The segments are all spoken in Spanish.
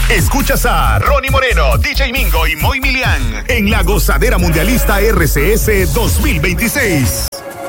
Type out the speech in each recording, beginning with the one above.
Escuchas a Ronnie Moreno, DJ Mingo y Moy Milian en la Gozadera Mundialista RCS 2026.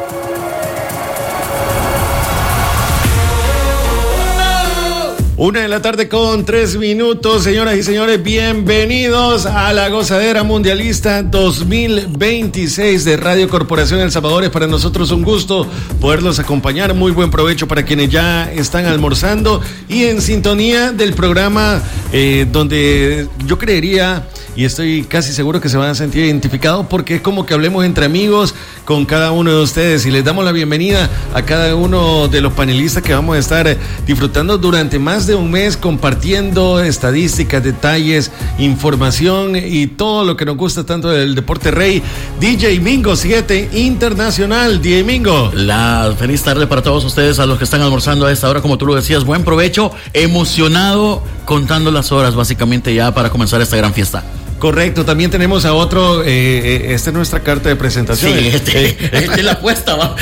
Una de la tarde con 3 minutos, señoras y señores, bienvenidos a la Gozadera Mundialista 2026 de Radio Corporación El Salvador. Es para nosotros un gusto poderlos acompañar. Muy buen provecho para quienes ya están almorzando y en sintonía del programa donde yo creería y estoy casi seguro que se van a sentir identificados porque es como que hablemos entre amigos con cada uno de ustedes y les damos la bienvenida a cada uno de los panelistas que vamos a estar disfrutando durante más de un mes compartiendo estadísticas, detalles, información y todo lo que nos gusta tanto del deporte rey. DJ Mingo 7 Internacional. DJ Mingo. La feliz tarde para todos ustedes, a los que están almorzando a esta hora, como tú lo decías, buen provecho, emocionado, contando las horas básicamente ya para comenzar esta gran fiesta. Correcto, también tenemos a otro, esta es nuestra carta de presentación. Sí, este la apuesta, va.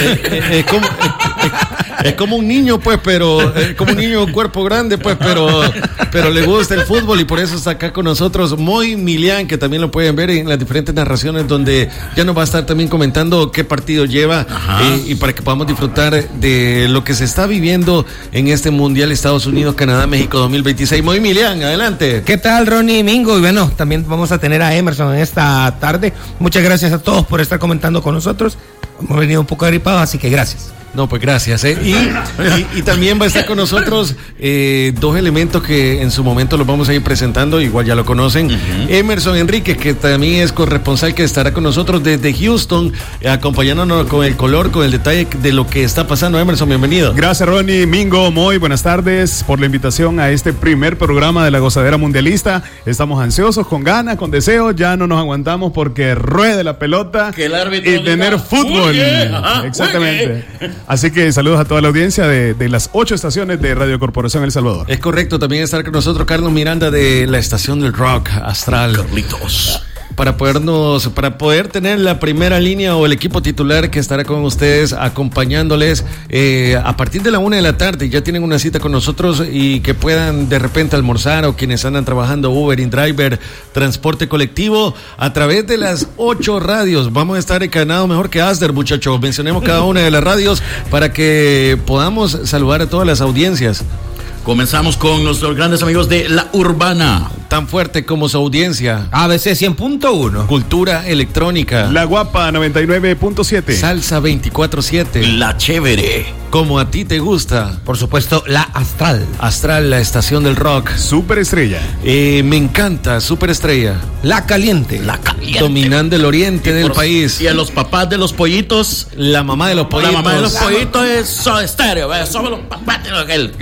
Es como un niño, pues, pero como un niño cuerpo grande, pues, pero le gusta el fútbol y por eso está acá con nosotros Moy Milian, que también lo pueden ver en las diferentes narraciones donde ya nos va a estar también comentando qué partido lleva y para que podamos disfrutar de lo que se está viviendo en este Mundial Estados Unidos, Canadá, México 2026. Moy Milian, adelante. ¿Qué tal, Ronnie y Mingo? Y bueno, también vamos a tener a Emerson en esta tarde. Muchas gracias a todos por estar comentando con nosotros. Hemos venido un poco agripados, así que gracias. No, pues gracias. Y también va a estar con nosotros dos elementos que en su momento los vamos a ir presentando, igual ya lo conocen. Emerson Enríquez, que también es corresponsal, que estará con nosotros desde Houston, acompañándonos con el color, con el detalle de lo que está pasando. Emerson, bienvenido. Gracias, Ronnie, Mingo, Moy, buenas tardes por la invitación a este primer programa de la Gozadera Mundialista. Estamos ansiosos, con ganas, con deseos, ya no nos aguantamos porque ruede la pelota que el árbitro y tener fútbol. Exactamente. Así que saludos a toda la audiencia de las 8 estaciones de Radio Corporación El Salvador. Es correcto, también estar con nosotros Carlos Miranda de la estación del rock Astral. Carlitos. Para poder tener la primera línea o el equipo titular que estará con ustedes acompañándoles a partir de la 1 de la tarde. Ya tienen una cita con nosotros y que puedan de repente almorzar, o quienes andan trabajando Uber, InDriver, transporte colectivo, a través de las 8 radios. Vamos a estar encadenados mejor que Asder, muchachos. Mencionemos cada una de las radios para que podamos saludar a todas las audiencias. Comenzamos con nuestros grandes amigos de La Urbana. Tan fuerte como su audiencia. ABC 100.1. Cultura electrónica. La Guapa 99.7. Salsa 24/7. La Chévere. Como a ti te gusta. Por supuesto, la Astral. Astral, la estación del rock. Superestrella. Me encanta, Superestrella. La Caliente. La Caliente. Dominando el oriente del país. Y a los papás de los pollitos. La mamá de los pollitos. La mamá de los pollitos es Soda Stereo. Somos los papás de los aquel.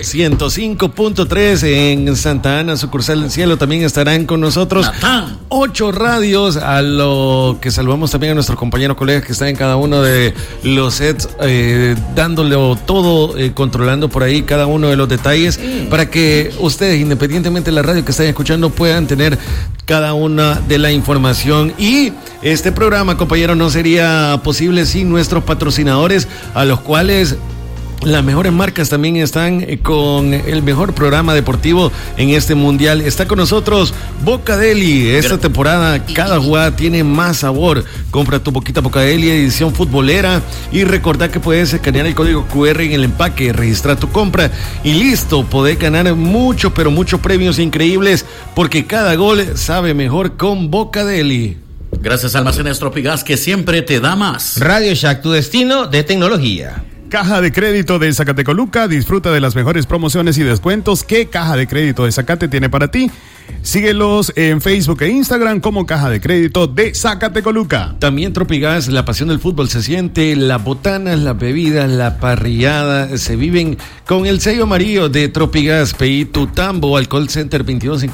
105.3 en Santa Ana, sucursal del cielo. También estarán con nosotros. Natán. 8 radios, a lo que saludamos también a nuestros compañeros colegas que están en cada uno de los sets, dándole todo, controlando por ahí cada uno de los detalles, para que ustedes, independientemente de la radio que estén escuchando, puedan tener cada una de la información. Y este programa, compañeros, no sería posible sin nuestros patrocinadores, a los cuales las mejores marcas también están con el mejor programa deportivo en este mundial. Está con nosotros Boca Deli. Esta temporada cada jugada tiene más sabor. Compra tu Boquita Boca Deli edición futbolera y recordá que puedes escanear el código QR en el empaque, registrar tu compra y listo, podés ganar muchos, pero muchos premios increíbles, porque cada gol sabe mejor con Boca Deli. Gracias a Almacenes Tropigas, que siempre te da más. Radio Shack, tu destino de tecnología. Caja de Crédito de Zacatecoluca, disfruta de las mejores promociones y descuentos que Caja de Crédito de Zacate tiene para ti. Síguelos en Facebook e Instagram como Caja de Crédito de Zacatecoluca. También Tropigas, la pasión del fútbol se siente, las botanas, las bebidas, la parrillada se viven con el sello amarillo de Tropigas. Pedí tu tambo al call center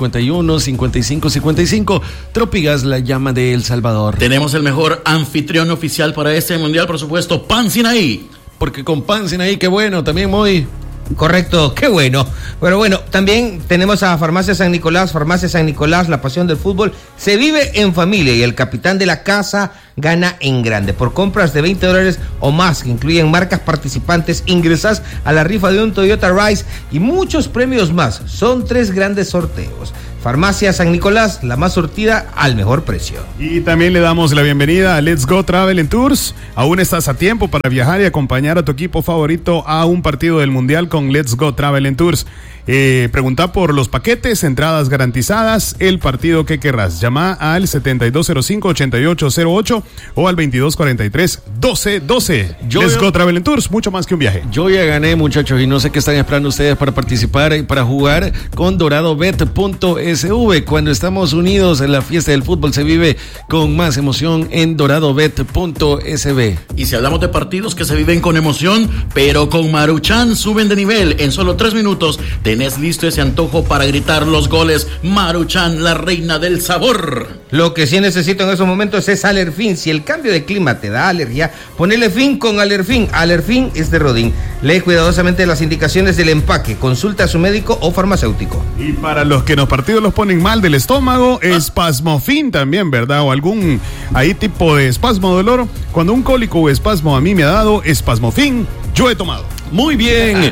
2251-5555. Tropigas, la llama de El Salvador. Tenemos el mejor anfitrión oficial para este mundial, por supuesto, Pan Sinaí. Porque con Pan Sinaí, qué bueno, también muy... Correcto, qué bueno. Pero bueno, también tenemos a Farmacia San Nicolás, la pasión del fútbol se vive en familia y el capitán de la casa gana en grande. Por compras de $20 o más, que incluyen marcas participantes, ingresas a la rifa de un Toyota Rise y muchos premios más. Son 3 grandes sorteos. Farmacia San Nicolás, la más surtida al mejor precio. Y también le damos la bienvenida a Let's Go Travel and Tours. Aún estás a tiempo para viajar y acompañar a tu equipo favorito a un partido del Mundial con Let's Go Travel and Tours. Pregunta por los paquetes, entradas garantizadas, el partido que querrás. Llama al 7205-8808 o al 2243-1212. Let's Go Travel and Tours, mucho más que un viaje. Yo ya gané, muchachos, y no sé qué están esperando ustedes para participar y para jugar con doradobet.sv. Cuando estamos unidos en la fiesta del fútbol se vive con más emoción en doradobet.sv. Y si hablamos de partidos que se viven con emoción, pero con Maruchan suben de nivel. En solo 3 minutos tenés listo ese antojo para gritar los goles. Maruchan, la reina del sabor. Lo que sí necesito en esos momentos es Alerfin. Si el cambio de clima te da alergia, ponele fin con Alerfin. Alerfin es de Rodin. Lee cuidadosamente las indicaciones del empaque. Consulta a su médico o farmacéutico. Y para los que los partidos los ponen mal del estómago, Espasmofin también, ¿verdad? O algún ahí tipo de espasmo de dolor. Cuando un cólico o espasmo a mí me ha dado Espasmofin, yo he tomado. Muy bien,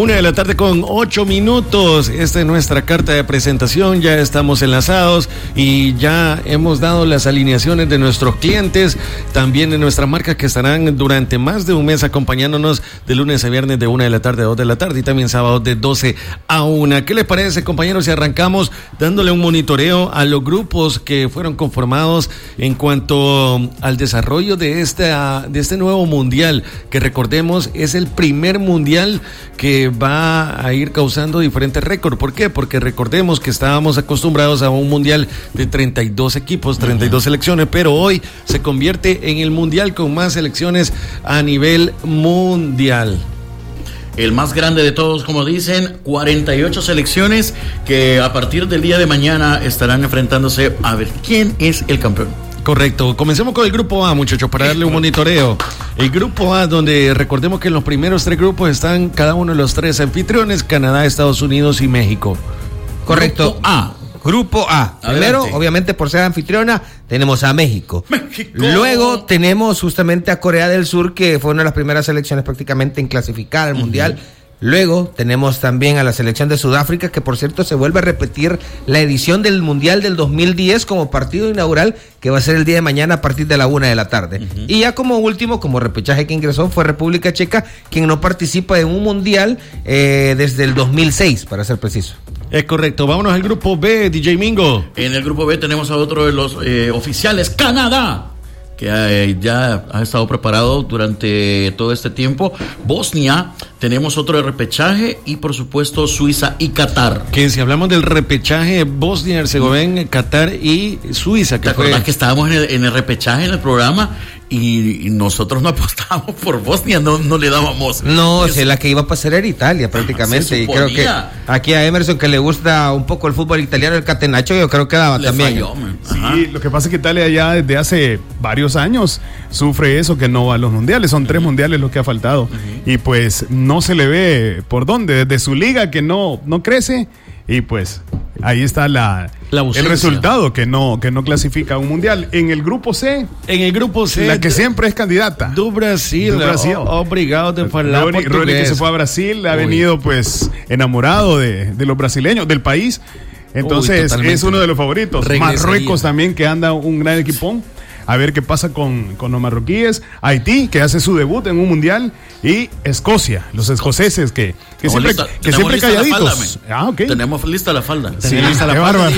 1:08 p.m. Esta es nuestra carta de presentación, ya estamos enlazados y ya hemos dado las alineaciones de nuestros clientes, también de nuestras marcas que estarán durante más de un mes acompañándonos de lunes a viernes de 1 de la tarde a 2 de la tarde y también sábados de 12 a 1. ¿Qué les parece, compañeros, si arrancamos dándole un monitoreo a los grupos que fueron conformados en cuanto al desarrollo de este nuevo mundial, que recordemos es el primer mundial que va a ir causando diferentes récords? ¿Por qué? Porque recordemos que estábamos acostumbrados a un mundial de 32 equipos, 32 selecciones, pero hoy se convierte en el mundial con más selecciones a nivel mundial. El más grande de todos, como dicen, 48 selecciones que a partir del día de mañana estarán enfrentándose a ver quién es el campeón. Correcto, comencemos con el grupo A, muchachos, para darle un monitoreo. El grupo A, donde recordemos que en los primeros 3 grupos están cada uno de los 3 anfitriones, Canadá, Estados Unidos y México. Correcto. Grupo A. Primero, Adelante. obviamente por ser anfitriona, tenemos a México. Luego tenemos justamente a Corea del Sur, que fue una de las primeras selecciones prácticamente en clasificar al Mundial. Luego tenemos también a la selección de Sudáfrica, que por cierto se vuelve a repetir la edición del Mundial del 2010 como partido inaugural, que va a ser el día de mañana a partir de la 1 de la tarde. Y ya como último, como repechaje que ingresó, fue República Checa, quien no participa en un Mundial desde el 2006, para ser preciso. Es correcto, vámonos al grupo B, DJ Mingo. En el grupo B tenemos a otro de los oficiales, Canadá, que ya ha estado preparado durante todo este tiempo. Bosnia, tenemos otro de repechaje y por supuesto Suiza y Qatar. Que si hablamos del repechaje, Bosnia, Herzegovina, Qatar y Suiza. ¿Te acuerdas que estábamos en el repechaje en el programa? Y nosotros no apostábamos por Bosnia, no le dábamos. No, la que iba a pasar era Italia prácticamente. Y creo que aquí a Emerson, que le gusta un poco el fútbol italiano, el catenaccio, yo creo que daba le también. Falló, sí, lo que pasa es que Italia ya desde hace varios años sufre eso, que no va a los mundiales. Son 3 mundiales los que ha faltado. Y pues no se le ve por dónde, desde su liga que no crece. Y pues ahí está el resultado, que no clasifica a un mundial. En el grupo C, la que siempre es candidata, do Brasil. Obrigado de falar portugués. Rory, que se fue a Brasil, ha venido pues enamorado de los brasileños, del país. Entonces es uno de los favoritos. Marruecos también, que anda un gran equipón. A ver qué pasa con los marroquíes. Haití, que hace su debut en un mundial. Y Escocia, los escoceses que siempre calladitos. Tenemos lista la falda. Sí, qué bárbaro.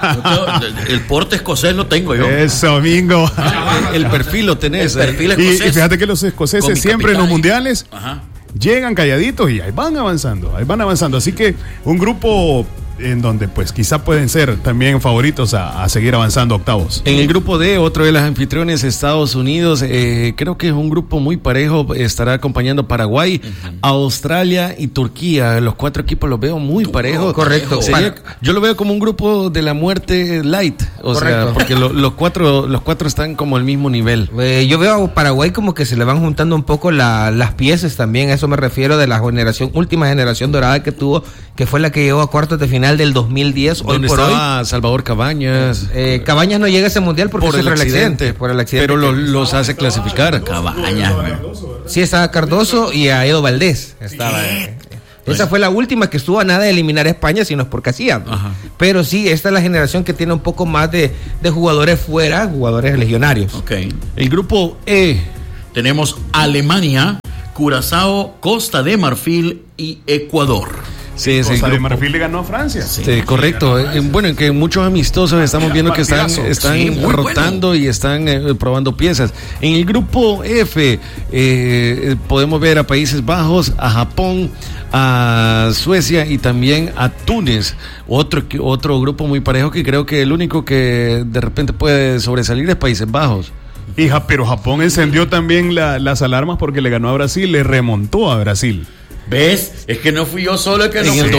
El porte escocés lo tengo yo. Eso, Mingo. El perfil lo tenés. El perfil escocés. Y fíjate que los escoceses siempre en los mundiales llegan calladitos y ahí van avanzando. Así que un grupo en donde pues quizá pueden ser también favoritos a seguir avanzando a octavos. En el grupo D, otro de los anfitriones, Estados Unidos, creo que es un grupo muy parejo, estará acompañando Paraguay, Australia y Turquía. Los 4 equipos los veo muy parejos. Correcto. Yo lo veo como un grupo de la muerte light, sea, porque los cuatro están como al mismo nivel. Yo veo a Paraguay como que se le van juntando un poco las piezas también, a eso me refiero, de la última generación dorada que tuvo, que fue la que llegó a cuartos de final del 2010, donde estaba Salvador Cabañas. Cabañas no llega a ese mundial porque por el accidente, pero los hace clasificar. Cabañas. Sí, estaba Cardoso y a Edo Valdés estaba. Esa fue la última que estuvo a nada de eliminar a España, si no es por Casillas. Ajá. Pero sí, esta es la generación que tiene un poco más de jugadores fuera, jugadores legionarios. Ok. El grupo E. Tenemos Alemania, Curazao, Costa de Marfil y Ecuador. Sí, es el Costa de grupo. Marfil le ganó a Francia. Sí, correcto. Bueno, en que muchos amistosos estamos viendo que están Sí, muy rotando bueno. y están probando piezas. En el grupo F podemos ver a Países Bajos, a Japón, a Suecia y también a Túnez. Otro grupo muy parejo que creo que el único que de repente puede sobresalir es Países Bajos. Pero Japón encendió también las alarmas porque le ganó a Brasil, le remontó a Brasil. ¿Ves? Es que no fui yo solo el que no En el, fue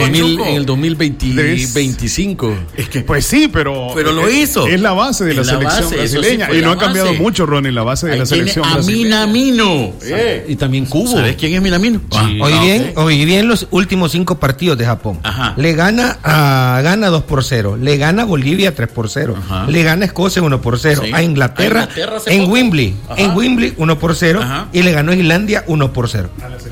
2025. Es que Pues sí, pero lo hizo. Es la base de la Es la selección base, eso sí brasileña. fue Y no la ha cambiado base. mucho, Ronnie, la base de ahí la tiene selección a brasileña. Minamino. Y también Cubo. ¿Sabes quién es Minamino? Sí. Hoy bien los últimos 5 partidos de Japón. Ajá. Le gana 2-0. Le gana a Bolivia 3-0. Ajá. Le gana a Escocia 1-0. Sí. A Inglaterra, A Inglaterra hace en poco. Wembley. Ajá. En Wembley 1-0. Ajá. Y le ganó a Islandia 1-0.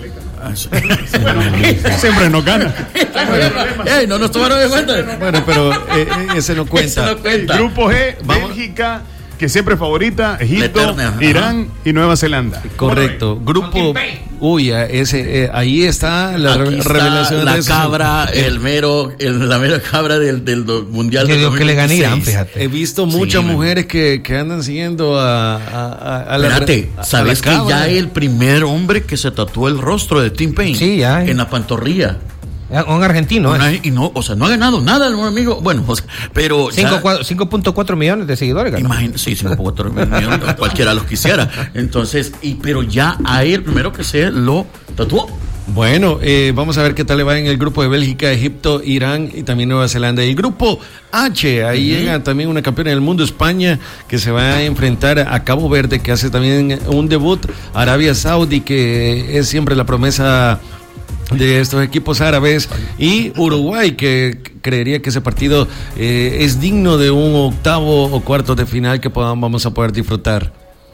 Siempre nos gana. Ey, no nos tomaron de cuenta. Bueno, pero ese no cuenta. Ese no cuenta. Grupo G, Vamos. Bélgica, que siempre es favorita, Egipto, La eterna, ajá. Irán y Nueva Zelanda. Correcto. Grupo. Uy, ahí está la Aquí está revelación la de eso. cabra, la mera cabra del mundial. Yo del digo que le gana Irán, 2026. fíjate. He visto muchas mujeres que andan siguiendo a la. Espérate, a la ¿sabes que cabra? ya el primer hombre que se tatuó el rostro de Tim Payne? Sí, ya. En la pantorrilla. Un argentino, Y no, o sea, no ha ganado nada, mi amigo. Bueno, o sea, pero. ya- 5.4 millones de seguidores ganó. Imagina, sí, 5.4 millones, cualquiera los quisiera. Entonces, pero ya a él, primero que se lo tatuó. Bueno, vamos a ver qué tal le va en el grupo de Bélgica, Egipto, Irán y también Nueva Zelanda. Y el grupo H, ahí llega también una campeona del mundo, España, que se va a enfrentar a Cabo Verde, que hace también un debut, Arabia Saudí, que es siempre la promesa de estos equipos árabes, y Uruguay, que creería que ese partido es digno de un octavo o cuarto de final que vamos a poder disfrutar.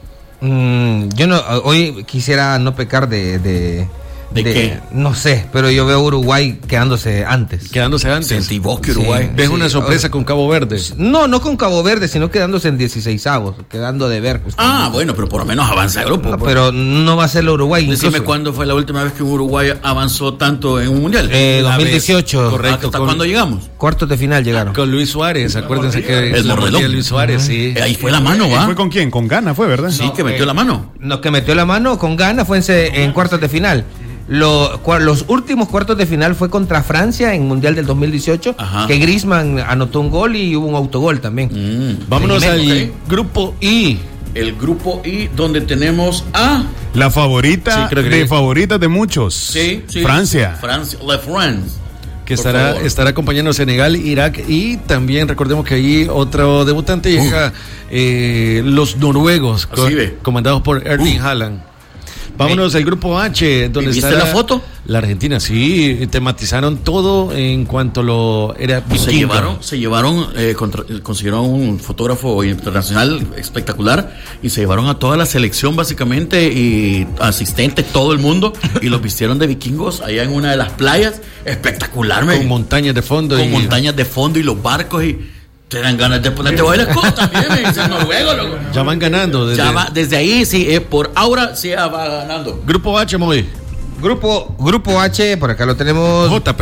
Yo no, hoy quisiera no pecar ¿De qué? No sé, pero yo veo a Uruguay quedándose antes. Quedándose antes. Sentí vos que Uruguay. ¿Ves Sí, una sorpresa con Cabo Verde? No con Cabo Verde, sino quedándose en 16avos, quedando de ver. Bueno, pero por lo menos avanza el grupo. No, pues. pero no va a ser la Uruguay. Decime incluso. cuándo fue la última vez que un Uruguay avanzó tanto en un mundial. 2018. Correcto. ¿Hasta cuándo llegamos? Cuartos de final llegaron. Con Luis Suárez, acuérdense que El la mordelón. mordida de Luis Suárez, sí. Ahí fue la mano, ¿Y ¿va? fue con quién? Con Ghana fue, ¿verdad? Sí, que metió la mano. Lo que metió la mano con Ghana fue en cuartos de final. Los últimos cuartos de final fue contra Francia en Mundial del 2018, Ajá. que Griezmann anotó un gol y hubo un autogol también. Vámonos Sí, al ok. grupo I. El grupo I, donde tenemos a... La favorita Sí, creo que de sí. favoritas de muchos. Sí. Francia. Francia, La France. Que Por favor. estará acompañando a Senegal, Irak y también recordemos que allí otro debutante llega, los noruegos, Así ve. comandados por Erling Haaland. Vámonos al grupo H, donde ¿Viste está la foto? La Argentina, sí, tematizaron todo en cuanto lo era vikingo. Consiguieron un fotógrafo internacional espectacular y se llevaron a toda la selección básicamente y asistentes, todo el mundo, y los vistieron de vikingos allá en una de las playas, espectacular, con montañas de fondo con y montañas de fondo y los barcos, y te dan ganas de ponerte bailes también, me dicen noruego, loco. ya van ganando Desde ahí, sí, por ahora sí ya va ganando. grupo H, muy Grupo H, por acá lo tenemos. J.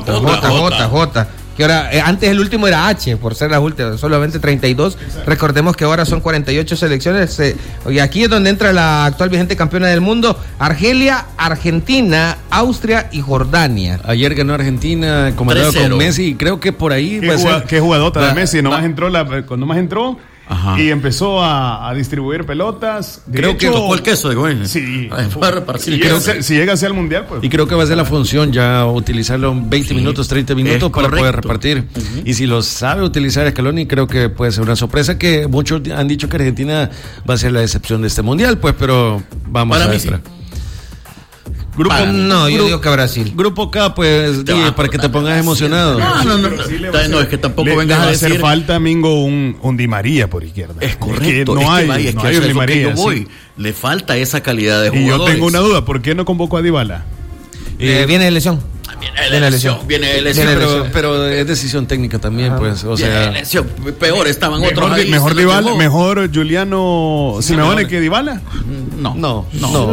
J. Que ahora, antes el último era H, por ser las últimas, solamente 32. Recordemos que ahora son 48 selecciones. Y aquí es donde entra la actual vigente campeona del mundo: Argelia, Argentina, Austria y Jordania. Ayer ganó Argentina, comandado 3-0. con Messi, y creo que por ahí va a ser- Qué jugadota va- de Messi. va- Cuando más entró Ajá. y empezó a distribuir pelotas. De Creo que hecho, tocó el queso, digo, Sí. para repartir el Si queso. si llega hacia el mundial, pues. Y creo que va a ser la función ya utilizarlo en 20 minutos, 30 minutos es para poder correcto. repartir. Y si lo sabe utilizar Scaloni, creo que puede ser una sorpresa, que muchos han dicho que Argentina va a ser la decepción de este mundial, pues, pero vamos Para a mí ver. sí. Grupo, No, yo digo que Brasil. Grupo K, pues, Te Di, va para que te a pongas emocionado. No, es que tampoco le vengas va a a hacer decir. falta, Mingo, un Di María por izquierda. Es correcto. que no hay, es no que hay a un eso Di es lo que María. yo voy. sí. Le falta esa calidad de Y jugadores. yo tengo una duda, ¿por qué no convocó a Dybala? Viene de lesión. Viene la lesión. Pero es decisión técnica también, pues. O sea, lesión. Peor, estaban otros ahí. Mejor Giuliano Simeone que Dybala. No.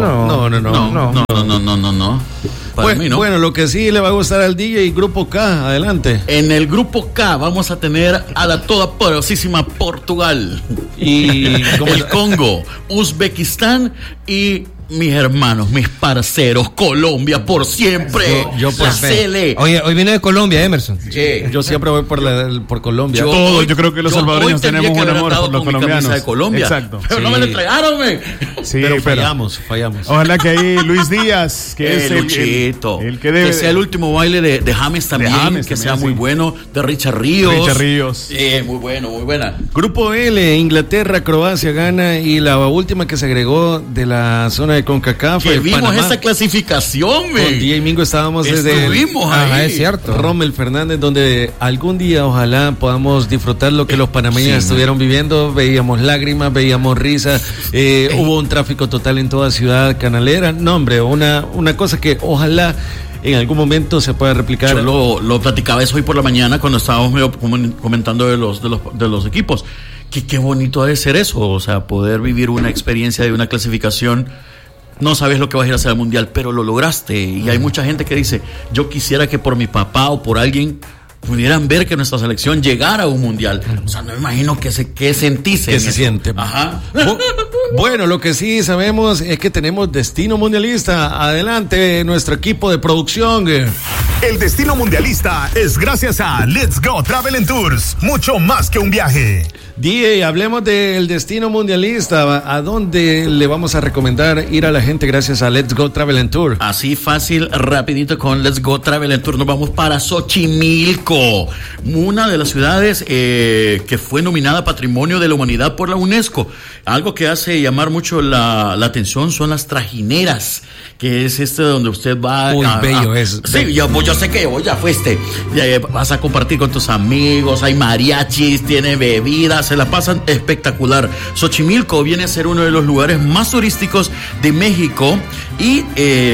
Para mí, ¿no? Bueno, lo que sí le va a gustar al DJ, Grupo K, adelante. En el Grupo K vamos a tener a la toda poderosísima Portugal, y el Congo, Uzbekistán y mis hermanos, mis parceros, Colombia por siempre. Yo por fe. Oye, hoy viene de Colombia, Emerson. Yo siempre voy por Colombia. Yo creo que los salvadoreños tenemos un amor por los colombianos. De Colombia. Exacto. Pero no me lo entregaron, Sí, pero fallamos. Ojalá que ahí Luis Díaz, que es el que debe. Que sea el último baile de James también, que sea muy bueno. De Richard Ríos. Muy bueno, muy buena. Grupo L, Inglaterra, Croacia, Ghana y la última que se agregó de la zona de CONCACAF. Que vimos Panamá. Esa clasificación, Con DJ Mingo estábamos Estuvimos ahí. Es cierto. Rommel Fernández, donde algún día ojalá podamos disfrutar lo que los panameños estuvieron viviendo. Veíamos lágrimas, veíamos risas, hubo un tráfico total en toda Ciudad Canalera. No, hombre, una cosa que ojalá en algún momento se pueda replicar. Yo lo platicaba eso hoy por la mañana cuando estábamos comentando de los equipos. Que qué bonito ha de ser eso, o sea, poder vivir una experiencia de una clasificación. No sabes lo que vas a ir a hacer al mundial, pero lo lograste. Y hay mucha gente que dice, yo quisiera que por mi papá o por alguien pudieran ver que nuestra selección llegara a un mundial. O sea, no me imagino qué sentiste. ¿Qué se siente? Ajá. Bueno, lo que sí sabemos es que tenemos destino mundialista. Adelante, nuestro equipo de producción. El destino mundialista es gracias a Let's Go Travel and Tours. Mucho más que un viaje. DJ, hablemos del destino mundialista. ¿A dónde le vamos a recomendar ir a la gente gracias a Let's Go Travel and Tour? Así fácil, rapidito con Let's Go Travel and Tour. Nos vamos para Xochimilco, una de las ciudades que fue nominada Patrimonio de la Humanidad por la UNESCO. Algo que hace llamar mucho la atención son las trajineras, que es donde usted va. Muy bello es. Sí, yo sé que vos ya fuiste. Vas a compartir con tus amigos, hay mariachis, tiene bebidas, se la pasan espectacular. Xochimilco viene a ser uno de los lugares más turísticos de México y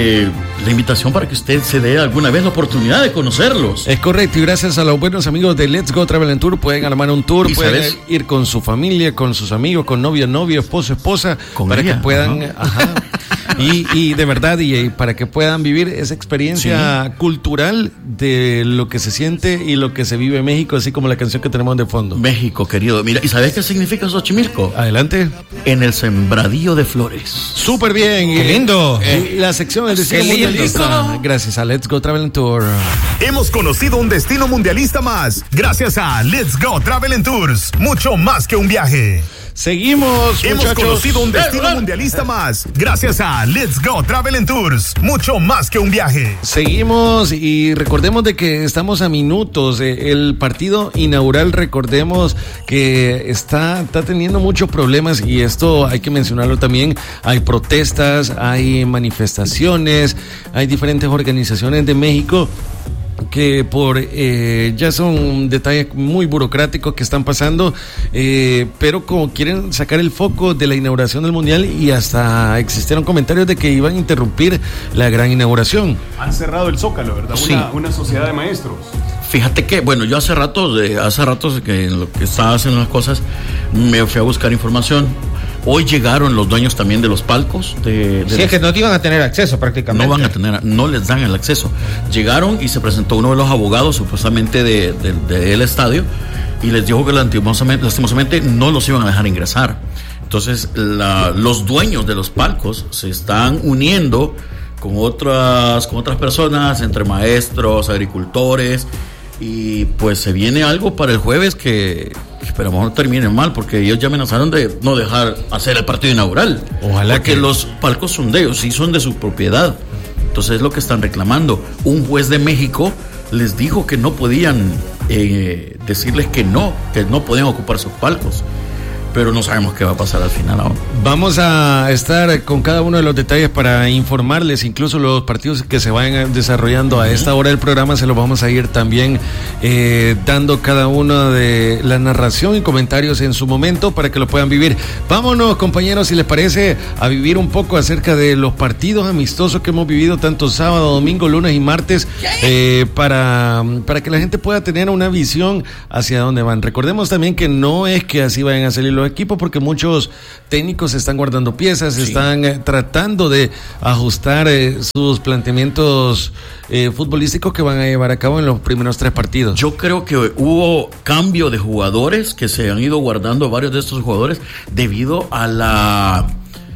la invitación para que usted se dé alguna vez la oportunidad de conocerlos. Es correcto, y gracias a los buenos amigos de Let's Go Travel and Tour pueden armar un tour, pueden ir con su familia, con sus amigos, con novio, esposa, para que puedan, y de verdad, y para que puedan vivir esa experiencia cultural de lo que se siente y lo que se vive en México, así como la canción que tenemos de fondo. México, querido. Mira, ¿y sabes qué significa Xochimilco? Adelante. En el sembradío de flores. Súper bien. ¡Qué lindo! Y la sección del destino mundialista, gracias a Let's Go Travel and Tour. Hemos conocido un destino mundialista más, gracias a Let's Go Travel and Tours. Mucho más que un viaje. Seguimos, Hemos muchachos. conocido un destino mundialista más, gracias a Let's Go Travel and Tours. Mucho más que un viaje. Seguimos y recordemos de que estamos a minutos. El partido inaugural, recordemos que está teniendo muchos problemas y esto hay que mencionarlo también. Hay protestas, hay manifestaciones, hay diferentes organizaciones de México que ya son detalles muy burocráticos que están pasando, pero como quieren sacar el foco de la inauguración del Mundial y hasta existieron comentarios de que iban a interrumpir la gran inauguración. Han cerrado el Zócalo, ¿verdad? Sí. Una sociedad de maestros. Fíjate que, bueno, yo hace rato que en lo que estaba haciendo las cosas, me fui a buscar información. Hoy llegaron los dueños también de los palcos. Es que no iban a tener acceso prácticamente. No les dan el acceso. Llegaron y se presentó uno de los abogados supuestamente del estadio y les dijo que lastimosamente no los iban a dejar ingresar. Entonces los dueños de los palcos se están uniendo con otras personas, entre maestros, agricultores, y pues se viene algo para el jueves que esperamos no termine mal, porque ellos ya amenazaron de no dejar hacer el partido inaugural. Ojalá porque los palcos son de ellos, sí son de su propiedad. Entonces es lo que están reclamando. Un juez de México les dijo que no podían decirles que no podían ocupar sus palcos. pero no sabemos qué va a pasar al final aún. Vamos a estar con cada uno de los detalles para informarles, incluso los partidos que se vayan desarrollando a esta hora del programa, se los vamos a ir también dando cada uno de la narración y comentarios en su momento para que lo puedan vivir. Vámonos, compañeros, si les parece, a vivir un poco acerca de los partidos amistosos que hemos vivido tanto sábado, domingo, lunes y martes, para que la gente pueda tener una visión hacia dónde van. Recordemos también que no es que así vayan a salir los equipos, porque muchos técnicos están guardando piezas, están tratando de ajustar sus planteamientos futbolísticos que van a llevar a cabo en los primeros 3 partidos. Yo creo que hubo cambio de jugadores, que se han ido guardando varios de estos jugadores debido a la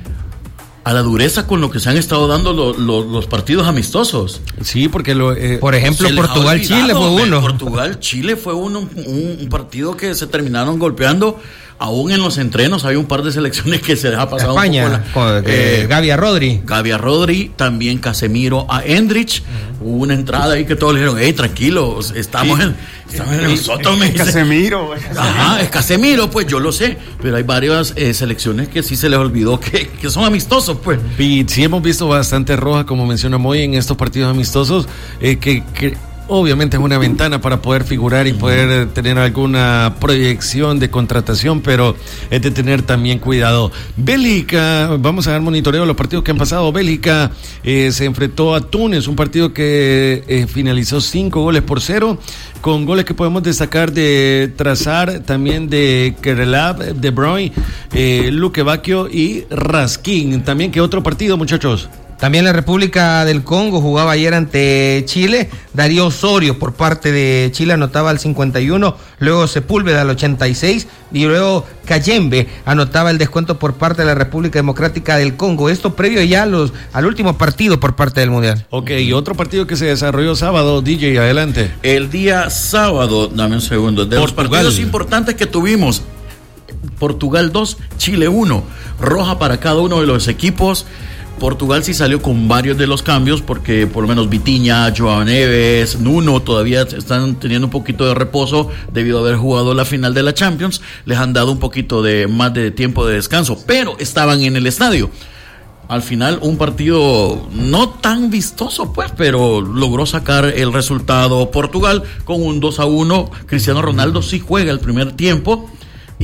dureza con lo que se han estado dando los partidos amistosos. Sí, porque por ejemplo, Portugal-Chile fue uno. Portugal-Chile fue un partido que se terminaron golpeando. Aún en los entrenos hay un par de selecciones que se les ha pasado España, un poco Gavi a Rodri. Gavi a Rodri, también Casemiro a Endrich. Hubo una entrada ahí que todos le dijeron, tranquilo, estamos en nosotros. Casemiro. Ajá, es Casemiro, pues yo lo sé, pero hay varias selecciones que sí se les olvidó que son amistosos, pues. Y sí hemos visto bastante roja, como menciona Moy, en estos partidos amistosos, que obviamente es una ventana para poder figurar y poder tener alguna proyección de contratación, pero es de tener también cuidado. Bélgica, vamos a dar monitoreo de los partidos que han pasado. Bélgica se enfrentó a Túnez, un partido que finalizó 5-0, con goles que podemos destacar de Trossard, también de Kerelab, De Bruyne, Luque Bacchio y Raskin. También, ¿qué otro partido, muchachos? También la República del Congo jugaba ayer ante Chile. Darío Osorio por parte de Chile anotaba al 51, luego Sepúlveda al 86 y luego Kayembe anotaba el descuento por parte de la República Democrática del Congo. Esto previo ya al último partido por parte del Mundial. Ok, y otro partido que se desarrolló sábado, DJ, adelante. El día sábado, dame un segundo, de los partidos importantes que tuvimos, Portugal 2, Chile 1, roja para cada uno de los equipos. Portugal sí salió con varios de los cambios, porque por lo menos Vitinha, Joao Neves, Nuno todavía están teniendo un poquito de reposo debido a haber jugado la final de la Champions. Les han dado un poquito más de tiempo de descanso, pero estaban en el estadio. Al final un partido no tan vistoso, pues, pero logró sacar el resultado Portugal con un 2-1. Cristiano Ronaldo sí juega el primer tiempo.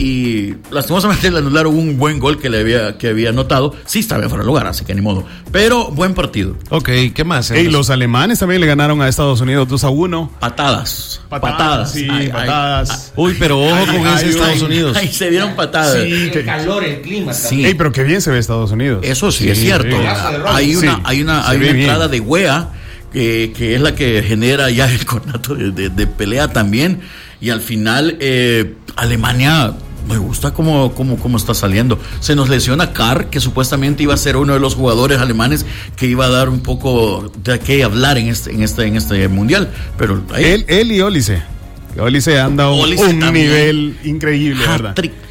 Y lastimosamente le anularon un buen gol que había anotado. Sí estaba fuera de lugar, así que ni modo. Pero buen partido. Ok, ¿qué más? Y los alemanes también le ganaron a Estados Unidos 2-1. Patadas. Sí, patadas. Uy, pero ojo con ese Estados Unidos. Ahí se dieron patadas. Sí, el calor, el clima. Sí. Pero qué bien se ve Estados Unidos. Eso sí es cierto. Hay una entrada de Wea que es la que genera ya el conato de pelea también. Y al final Alemania, me gusta cómo está saliendo. Se nos lesiona Carr, que supuestamente iba a ser uno de los jugadores alemanes que iba a dar un poco de qué hablar en este mundial. Pero ahí, él y Olise. Olise anda un nivel increíble, ¿verdad?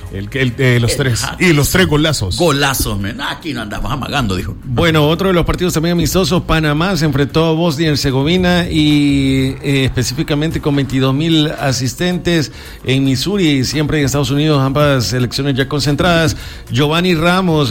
Los tres. Y los 3 golazos. Golazos, man. Aquí no andamos amagando, dijo. Bueno, otro de los partidos también amistosos, Panamá se enfrentó a Bosnia y Herzegovina y específicamente con 22,000 asistentes en Missouri y siempre en Estados Unidos, ambas selecciones ya concentradas. Giovanni Ramos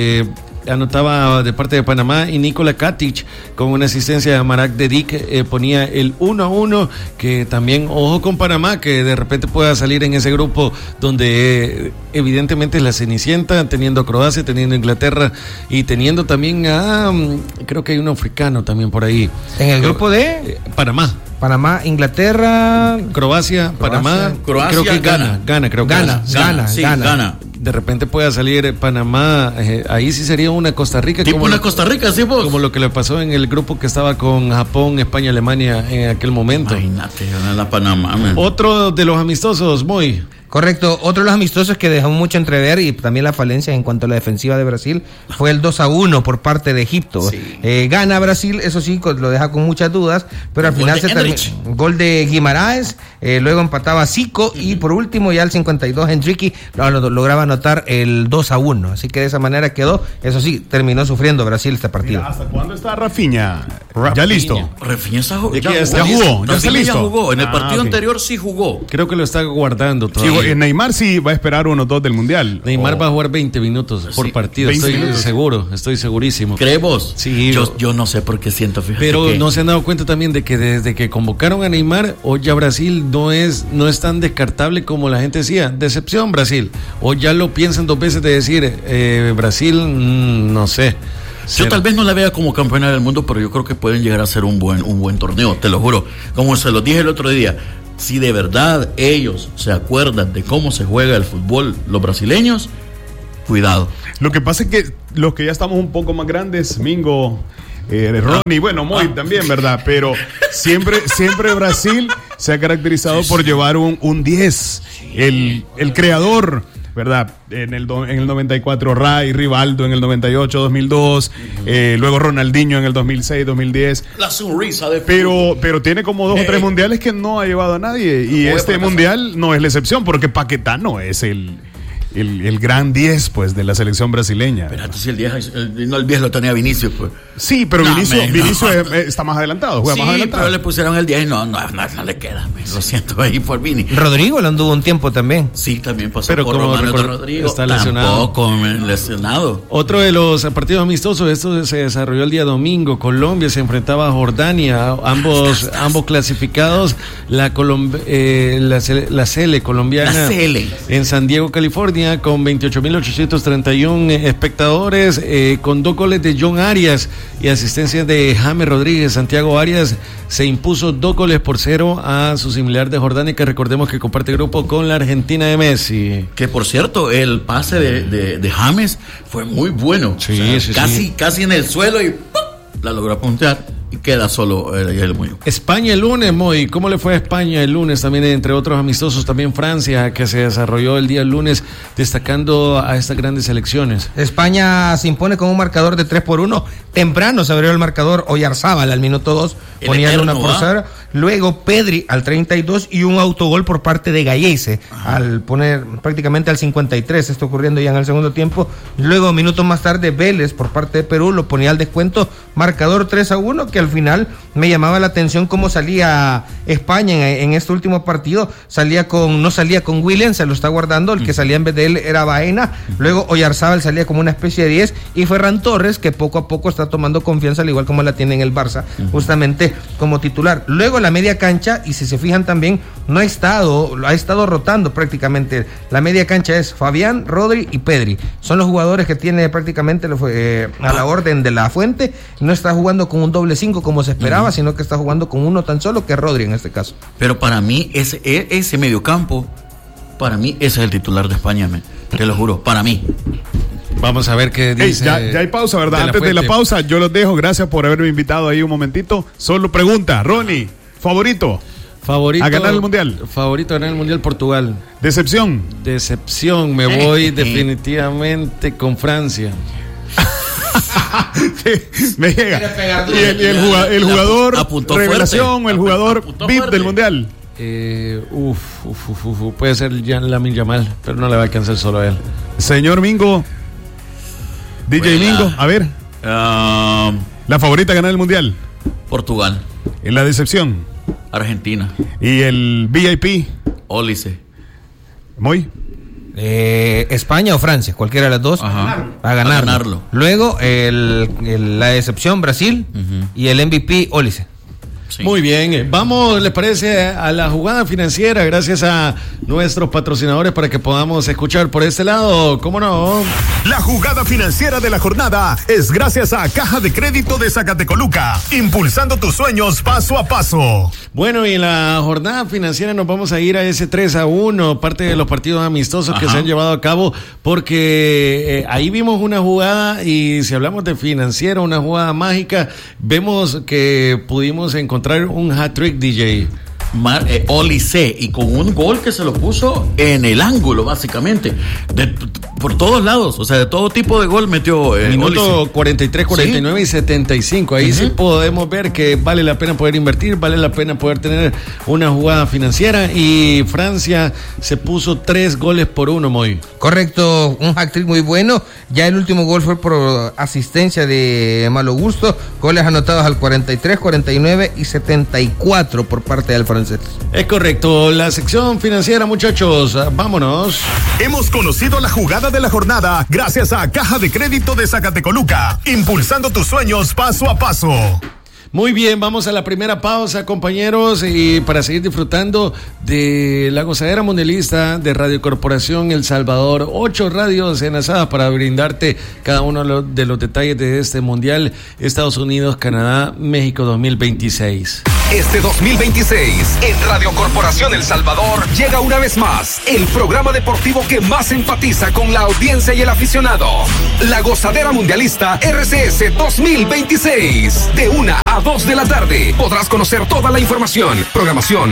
anotaba de parte de Panamá y Nikola Katic con una asistencia de Marak Dedik ponía el 1-1, que también ojo con Panamá, que de repente pueda salir en ese grupo donde evidentemente es la Cenicienta, teniendo a Croacia, teniendo a Inglaterra y teniendo también creo que hay un africano también por ahí. En el grupo de Panamá, Inglaterra, Croacia, Panamá, Croacia, creo que Ghana. Ghana. De repente pueda salir Panamá, ahí sí sería una Costa Rica. Tipo una Costa Rica, sí, vos. Como lo que le pasó en el grupo que estaba con Japón, España, Alemania en aquel momento. Imagínate, la Panamá, man. Otro de los amistosos, muy... Correcto, otro de los amistosos que dejó mucho entrever y también la falencia en cuanto a la defensiva de Brasil fue el 2-1 por parte de Egipto. Sí. Gana Brasil, eso sí, lo deja con muchas dudas, pero al final se terminó. Gol de Guimaraes, luego empataba Zico y por último ya al 52 Henrique lograba anotar el 2-1. Así que de esa manera quedó, eso sí, terminó sufriendo Brasil este partido. Mira, ¿hasta cuándo está Rafinha? ¿Ya listo? Rafinha ya jugó, ya está listo. Ya jugó, en el partido anterior sí jugó. Creo que lo está guardando todavía. Neymar sí va a esperar unos 2 del Mundial. Neymar va a jugar 20 minutos por partido. 20 Estoy minutos. seguro, estoy segurísimo. ¿Crees vos? Sí. Yo no sé por qué siento, fíjate. Pero que... no se han dado cuenta también de que desde que convocaron a Neymar, hoy ya Brasil no es tan descartable como la gente decía. Decepción Brasil. Hoy ya lo piensan 2 veces de decir, Brasil, no sé. Yo tal vez no la vea como campeona del mundo, pero yo creo que pueden llegar a ser un buen torneo, te lo juro. Como se lo dije el otro día, si de verdad ellos se acuerdan de cómo se juega el fútbol, los brasileños, cuidado. Lo que pasa es que los que ya estamos un poco más grandes, Mingo, Ronnie, bueno, Moy también, ¿verdad? Pero siempre Brasil se ha caracterizado por llevar un 10, el creador, ¿verdad? En el 94 Ray, Rivaldo en el 98, 2002, luego Ronaldinho en el 2006, 2010. La sonrisa de pero tiene como 2 o 3 mundiales que no ha llevado a nadie. Y este mundial no es la excepción, porque Paquetá es el gran 10 pues de la selección brasileña. Pero entonces el 10 lo tenía Vinicius, pues. Sí, pero Vinicius está más adelantado, juega más adelantado. Pero le pusieron el 10 y no le queda. Lo siento ahí por Vini. Rodrigo lo anduvo un tiempo también. Sí, también pasó pero por como Romano de Rodrigo. Está lesionado. Tampoco lesionado. Otro de los partidos amistosos, esto se desarrolló el día domingo. Colombia se enfrentaba a Jordania, ambos clasificados. La Sele colombiana. La Sele. En San Diego, California, con 28.831 espectadores, con 2 goles de John Arias y asistencia de James Rodríguez. Santiago Arias se impuso 2-0 a su similar de Jordania, que recordemos que comparte grupo con la Argentina de Messi. Que por cierto, el pase de James fue muy bueno. Sí, casi en el suelo y ¡pum! La logró apuntar y queda solo el muy. España el lunes, Moy. ¿Cómo le fue a España el lunes? También, entre otros amistosos, también Francia, que se desarrolló el día lunes, destacando a estas grandes selecciones. España se impone con un marcador de 3-1. Temprano se abrió el marcador Oyarzábal al minuto 2, ponía el 1-0. Luego Pedri al 32 y un autogol por parte de Gallese al poner prácticamente al 53, esto ocurriendo ya en el segundo tiempo. Luego, minutos más tarde, Vélez por parte de Perú lo ponía al descuento, marcador 3-1, que al final me llamaba la atención cómo salía España en este último partido. No salía con Williams, se lo está guardando, el que salía en vez de él era Baena. Luego Oyarzábal salía como una especie de 10 y Ferran Torres, que poco a poco está tomando confianza, al igual como la tiene en el Barça, justamente como titular. Luego la media cancha, y si se fijan también, ha estado rotando prácticamente. La media cancha es Fabián, Rodri y Pedri. Son los jugadores que tiene prácticamente a la orden de la fuente. No está jugando con un doble 5 como se esperaba, sino que está jugando con uno tan solo, que es Rodri en este caso. Pero para mí, ese mediocampo, para mí, ese es el titular de España, te lo juro, para mí. Vamos a ver qué dice. Ya hay pausa, ¿verdad? Antes de la pausa, yo los dejo. Gracias por haberme invitado ahí un momentito. Solo pregunta, Ronnie, favorito a ganar el Mundial. Favorito a ganar el Mundial, Portugal. Decepción, me voy definitivamente con Francia. Me llega. Y el jugador apuntó revelación, fuerte. el jugador VIP fuerte. del Mundial. Puede ser Lamine Yamal, pero no le va a alcanzar solo a él. Señor Mingo, DJ Mingo, a ver, la favorita a ganar el Mundial. Portugal. En la decepción. Argentina. Y el VIP. Ólice. Muy. España o Francia, cualquiera de las dos. Ajá. A ganarlo. Luego la decepción Brasil y el MVP Ólice. Sí. Muy bien, vamos, ¿les parece? A la jugada financiera, gracias a nuestros patrocinadores para que podamos escuchar por este lado, ¿cómo no? La jugada financiera de la jornada es gracias a Caja de Crédito de Zacatecoluca, impulsando tus sueños paso a paso. Bueno, y en la jornada financiera nos vamos a ir a ese 3-1, parte de los partidos amistosos que se han llevado a cabo, porque ahí vimos una jugada, y si hablamos de financiera, una jugada mágica, vemos que pudimos encontrar un hat-trick, DJ. Ólice, y con un gol que se lo puso en el ángulo, básicamente, por todos lados, o sea, de todo tipo de gol metió Minuto Ólice. 43, 49 y 75. Ahí sí podemos ver que vale la pena poder invertir, vale la pena poder tener una jugada financiera, y Francia se puso 3-1, Moy. Correcto, un hat-trick muy bueno. Ya el último gol fue por asistencia de Malo Gusto. Goles anotados al 43, 49 y 74 por parte del francés. aranceles. Es correcto, la sección financiera, muchachos, vámonos. Hemos conocido la jugada de la jornada gracias a Caja de Crédito de Zacatecoluca, impulsando tus sueños paso a paso. Muy bien, vamos a la primera pausa, compañeros, y para seguir disfrutando de la gozadera mundialista de Radio Corporación El Salvador. 8 radios enlazadas para brindarte cada uno de los detalles de este mundial Estados Unidos, Canadá, México 2026. Este 2026, en Radio Corporación El Salvador, llega una vez más el programa deportivo que más empatiza con la audiencia y el aficionado. La Gozadera Mundialista RCS 2026. De 1 a 2 de la tarde podrás conocer toda la información, programación